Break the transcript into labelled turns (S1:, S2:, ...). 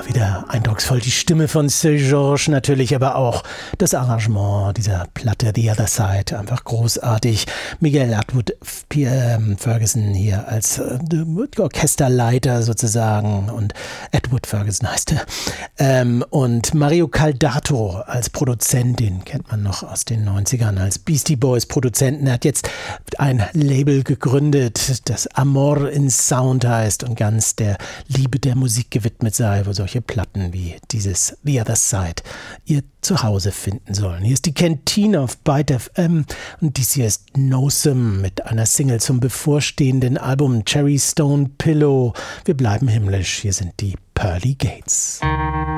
S1: wieder eindrucksvoll die Stimme von Seu Jorge natürlich, aber auch das Arrangement dieser Platte The Other Side, einfach großartig. Miguel Atwood Ferguson hier als Orchesterleiter sozusagen und Atwood Ferguson heißt er. Und Mario Caldato als Produzent, den kennt man noch aus den 90ern als Beastie Boys Produzenten. Er hat jetzt ein Label gegründet, das Amor in Sound heißt und ganz der Liebe der Musik gewidmet sei, wo solche Platten wie dieses The Other Side ihr Zuhause finden sollen. Hier ist die Canteen auf Byte FM und dies hier ist Nosum mit einer Single zum bevorstehenden Album Cherry Stone Pillow. Wir bleiben himmlisch, hier sind die Pearly Gates.